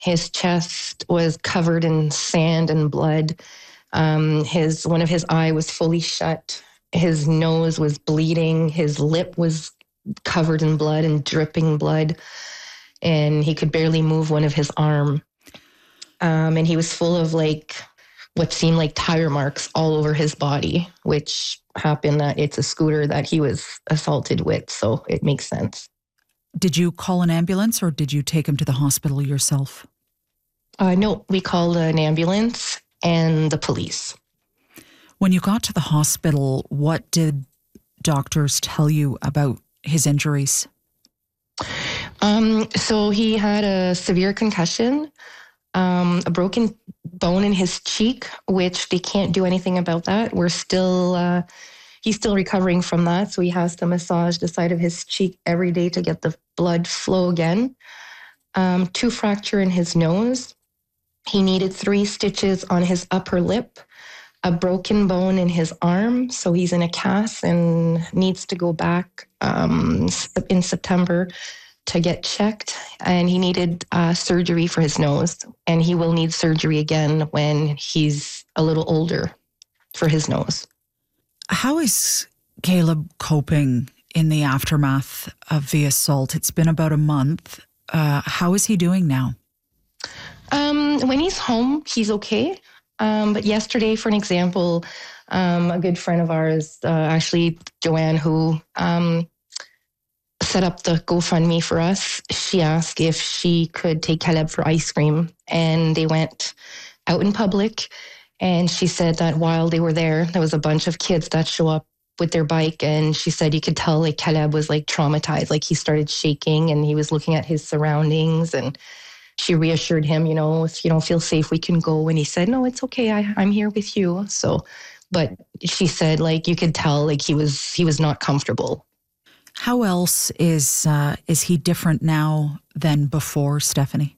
His chest was covered in sand and blood. One of his eye was fully shut. His nose was bleeding. His lip was covered in blood and dripping blood. And he could barely move one of his arm. And he was full of what seemed like tire marks all over his body, which happened that it's a scooter that he was assaulted with. So it makes sense. Did you call an ambulance or did you take him to the hospital yourself? No, we called an ambulance and the police. When you got to the hospital, what did doctors tell you about his injuries? So he had a severe concussion, a broken bone in his cheek, which they can't do anything about that. He's still recovering from that. So he has to massage the side of his cheek every day to get the blood flow again. 2 fracture in his nose. He needed 3 stitches on his upper lip, a broken bone in his arm. So he's in a cast and needs to go back in September to get checked. And he needed surgery for his nose. And he will need surgery again when he's a little older for his nose. How is Caleb coping in the aftermath of the assault? It's been about a month. How is he doing now? When he's home, he's okay. But yesterday, for an example, a good friend of ours, actually Joanne, who set up the GoFundMe for us, she asked if she could take Caleb for ice cream. And they went out in public. And she said that while they were there was a bunch of kids that show up with their bike. And she said you could tell Caleb was traumatized. He started shaking and he was looking at his surroundings. And she reassured him, if you don't feel safe, we can go. And he said, no, it's okay. I'm here with you. So, but she said, you could tell, he was not comfortable. How else is he different now than before, Stephanie?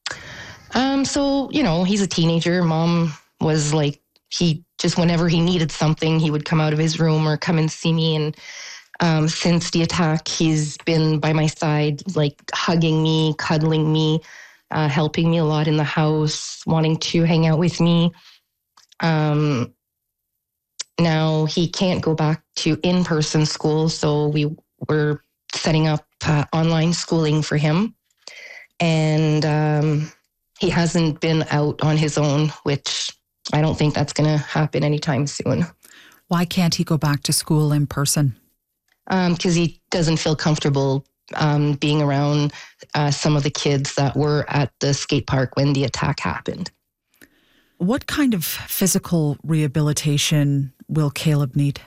So, he's a teenager. Mom was he just, whenever he needed something, he would come out of his room or come and see me. And since the attack, he's been by my side, hugging me, cuddling me, helping me a lot in the house, wanting to hang out with me. Now he can't go back to in-person school, so we were setting up online schooling for him. And he hasn't been out on his own, which I don't think that's going to happen anytime soon. Why can't he go back to school in person? Because he doesn't feel comfortable being around some of the kids that were at the skate park when the attack happened. What kind of physical rehabilitation will Caleb need?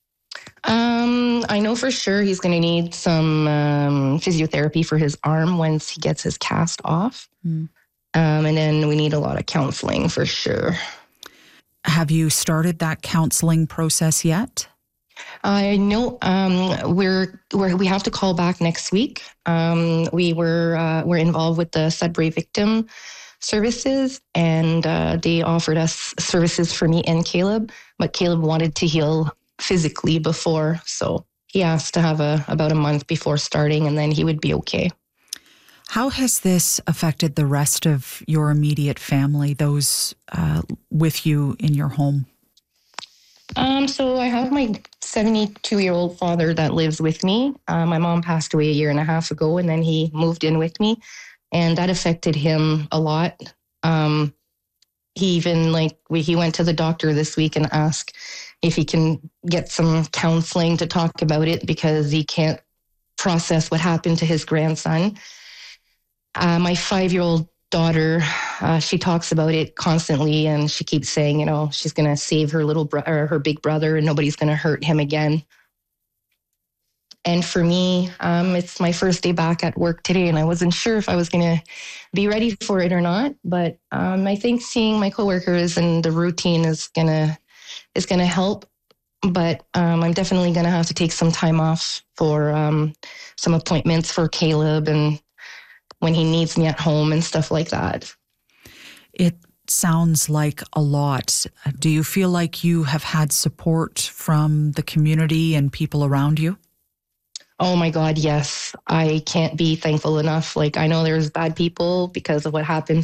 I know for sure he's going to need some physiotherapy for his arm once he gets his cast off. And then we need a lot of counseling for sure. Have you started that counseling process yet? I know we have to call back next week. We're involved with the Sudbury Victim Services, and they offered us services for me and Caleb, but Caleb wanted to heal physically before, so he asked to have about a month before starting, and then he would be okay. How has this affected the rest of your immediate family, those with you in your home? So I have my 72-year-old father that lives with me. My mom passed away 1.5 years ago, and then he moved in with me, and that affected him a lot. He even he went to the doctor this week and asked if he can get some counseling to talk about it because he can't process what happened to his grandson. My 5-year-old daughter, she talks about it constantly, and she keeps saying, she's going to save her her big brother, and nobody's going to hurt him again. And for me, it's my first day back at work today, and I wasn't sure if I was going to be ready for it or not. But I think seeing my coworkers and the routine is going to help. But I'm definitely going to have to take some time off for some appointments for Caleb and when he needs me at home and stuff like that. It sounds like a lot. Do you feel like you have had support from the community and people around you? Oh my God, yes. I can't be thankful enough. I know there's bad people because of what happened